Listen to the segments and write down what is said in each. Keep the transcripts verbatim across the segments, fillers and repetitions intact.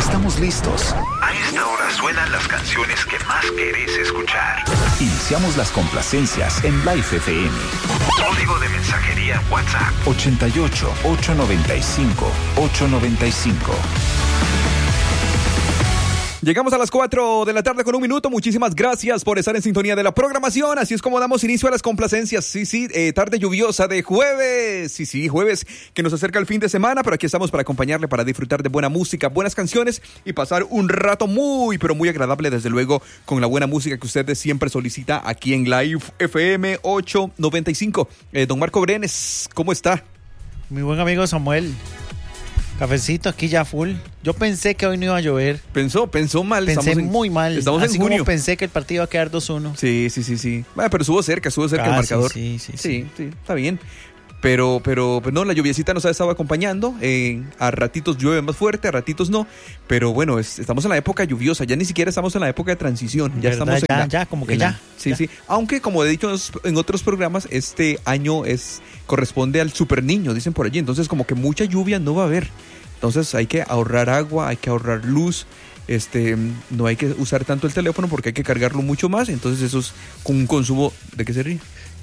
estamos listos. A esta hora suenan las canciones que más querés escuchar. Iniciamos las complacencias en Life F M. Código de mensajería WhatsApp ochenta y ocho, ochocientos noventa y cinco, ochocientos noventa y cinco. Llegamos a las cuatro de la tarde con un minuto. Muchísimas gracias por estar en sintonía de la programación. Así es como damos inicio a las complacencias. Sí, sí, eh, tarde lluviosa de jueves. Sí, sí, jueves que nos acerca el fin de semana, pero aquí estamos para acompañarle, para disfrutar de buena música, buenas canciones y pasar un rato muy, pero muy agradable, desde luego, con la buena música que usted siempre solicita aquí en Live F M ochocientos noventa y cinco. Eh, don Marco Brenes, ¿cómo está? Mi buen amigo Samuel. Cafecito aquí ya full. Yo pensé que hoy no iba a llover. Pensó, pensó mal. Pensé en, muy mal. Estamos Así en junio. Como pensé que el partido iba a quedar dos uno. Sí, sí, sí, sí. Bueno, pero estuvo cerca, estuvo cerca Casi, el marcador. Sí, sí, sí. Sí, sí, está bien. Pero, pero, pues no, la lluviecita nos ha estado acompañando. Eh, a ratitos llueve más fuerte, a ratitos no. Pero bueno, es, estamos en la época lluviosa. Ya ni siquiera estamos en la época de transición. Ya ¿verdad? estamos ya, en la, ya, como que en ya. La, sí, ya. sí. Aunque, como he dicho en otros programas, este año es corresponde al super niño, dicen por allí. Entonces, como que mucha lluvia no va a haber. Entonces hay que ahorrar agua, hay que ahorrar luz, este, no hay que usar tanto el teléfono porque hay que cargarlo mucho más. Entonces eso es con un consumo... ¿De qué se ríe?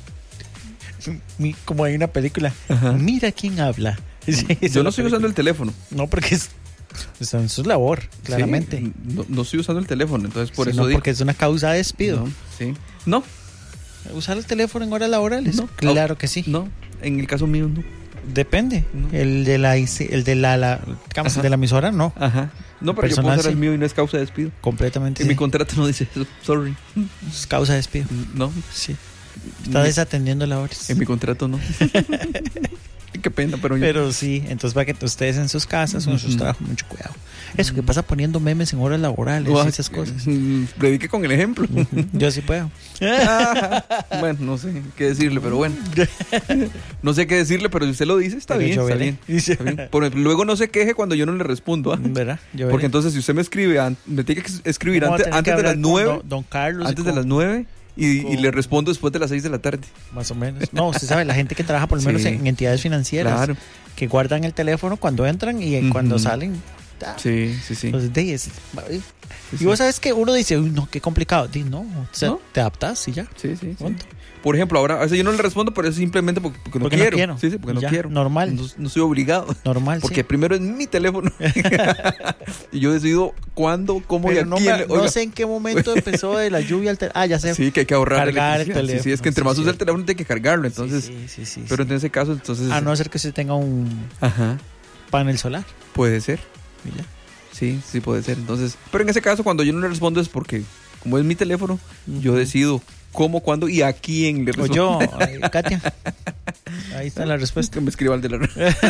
Como hay una película. Ajá. Mira quién habla. Sí, yo no estoy película. usando el teléfono. No, porque es, es, es su labor, claramente. Sí, no, no estoy usando el teléfono, entonces por sí, eso no, digo. porque es una causa de despido. No, sí. No. ¿Usar el teléfono en horas laborales? No. Claro no, que sí. No, en el caso mío no. Depende. No. El de la el de la, la digamos, de la emisora no. Ajá. No, pero yo puedo usar el mío y no es causa de despido. Completamente. En sí. mi contrato no dice eso. Sorry. Es causa de despido. No. Sí. Está no. desatendiendo labores. En mi contrato no. Qué pena, pero yo... Pero sí, entonces para que ustedes en sus casas o en sus trabajos, mucho cuidado. Eso que pasa poniendo memes en horas laborales y esas cosas. Predique con el ejemplo. Yo sí puedo. Bueno, no sé qué decirle, pero bueno. No sé qué decirle, pero si usted lo dice, está, bien, está, bien, está bien. Por ejemplo, luego no se queje cuando yo no le respondo. ¿eh? ¿Verdad? Yo Porque entonces si usted me escribe, me tiene que escribir antes, antes de las nueve. Don, don Carlos. Antes de las nueve. Y, y le respondo después de las seis de la tarde. Más o menos. No, usted sabe, la gente que trabaja por lo menos sí. en, en entidades financieras, claro, que guardan el teléfono cuando entran y uh-huh. cuando salen. Ah, sí, sí, sí. Pues de es, y sí, vos sabes que uno dice, uy, no, qué complicado. Di, no, o sea, ¿no? Te adaptas y ya. Sí, sí, sí. Por ejemplo, ahora, a veces yo no le respondo, pero es simplemente porque, porque, no, porque quiero. no quiero. Sí, sí, porque ya, no quiero. Normal. No, no soy obligado. Normal, Porque sí. primero es mi teléfono. Y yo decido cuándo, cómo pero y a no quién. Me, no sé en qué momento empezó de la lluvia al teléfono. Ah, ya sé. Sí, que hay que ahorrar cargar el teléfono. Sí, sí, es que entre sí, más sí. usa el teléfono, tiene que cargarlo. Entonces, sí, sí, sí, sí, pero sí. en ese caso, entonces. A no ser que usted tenga un Ajá. panel solar. Puede ser. Y ya. Sí, sí puede ser. Entonces, pero en ese caso, cuando yo no le respondo es porque, como es mi teléfono, uh-huh. yo decido cómo, cuándo y a quién le respondo. O yo, ay, Katia. Ahí está la respuesta. Que me escriba el de la...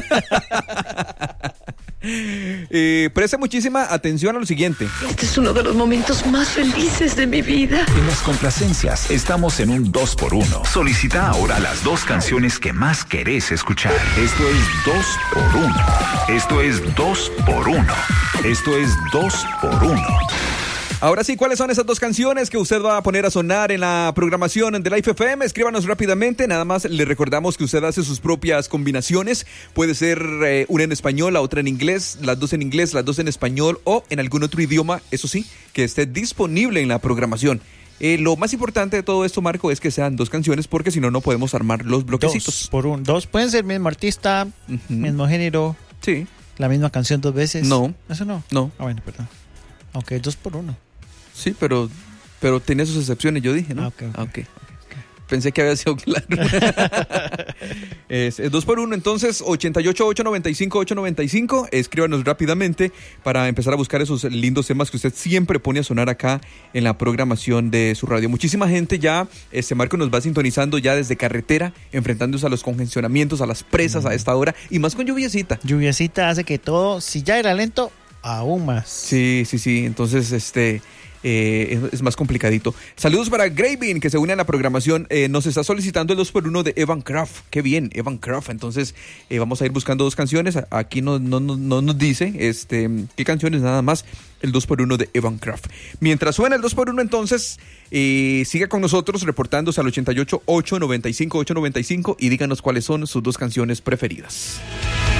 eh, preste muchísima atención a lo siguiente. Este es uno de los momentos más felices de mi vida. En las complacencias estamos en un dos por uno. Solicita ahora las dos canciones que más querés escuchar. Esto es dos por uno. Esto es dos por uno. Esto es dos por uno. Ahora sí, ¿cuáles son esas dos canciones que usted va a poner a sonar en la programación de Life F M? Escríbanos rápidamente, nada más le recordamos que usted hace sus propias combinaciones. Puede ser eh, una en español, la otra en inglés, las dos en inglés, las dos en español o en algún otro idioma, eso sí, que esté disponible en la programación. Eh, lo más importante de todo esto, Marco, es que sean dos canciones porque si no, no podemos armar los bloquecitos. Dos por un, dos pueden ser mismo artista, uh-huh. mismo género. Sí. La misma canción dos veces. No. ¿Eso no? No. Ah, bueno, perdón. Ok, dos por uno. Sí, pero, pero tiene sus excepciones, yo dije, ¿no? Ah, okay, okay. Okay, okay. Pensé que había sido claro. es, es dos por uno, entonces, ochenta y ocho, ochocientos noventa y cinco, ochocientos noventa y cinco. Escríbanos rápidamente para empezar a buscar esos lindos temas que usted siempre pone a sonar acá en la programación de su radio. Muchísima gente ya, este Marco nos va sintonizando ya desde carretera, enfrentándose a los congestionamientos, a las presas mm. a esta hora, y más con lluviecita. Lluviecita hace que todo, si ya era lento, aún más. Sí, sí, sí, entonces, este... Eh, es, es más complicadito. Saludos para Gravin, que se une a la programación. Eh, nos está solicitando el dos por uno de Evan Craft. Qué bien, Evan Craft. Entonces, eh, vamos a ir buscando dos canciones. Aquí no, no, no, no nos dice este, qué canciones, nada más el dos por uno de Evan Craft. Mientras suena el dos por uno, entonces, eh, siga con nosotros reportándose al ochenta y ocho, ochocientos noventa y cinco, ochocientos noventa y cinco y díganos cuáles son sus dos canciones preferidas.